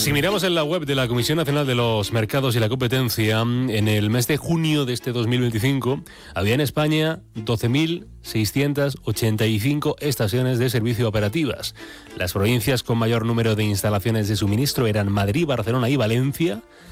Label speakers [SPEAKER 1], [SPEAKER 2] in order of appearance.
[SPEAKER 1] Si miramos en la web de la Comisión Nacional de los Mercados y la Competencia, en el mes de junio de este 2025 había en España 12.685 estaciones de servicio operativas. Las provincias con mayor número de instalaciones de suministro eran Madrid, Barcelona y Valencia,